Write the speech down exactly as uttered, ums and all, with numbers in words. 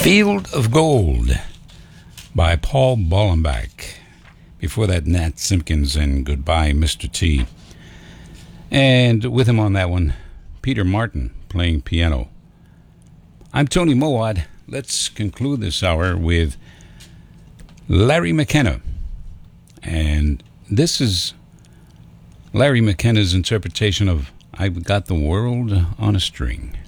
Field of Gold by Paul Bollenbach. Before that, Nat Simpkins and Goodbye, Mister T. And with him on that one, Peter Martin playing piano. I'm Tony Mowat. Let's conclude this hour with Larry McKenna. And this is Larry McKenna's interpretation of I've Got the World on a String.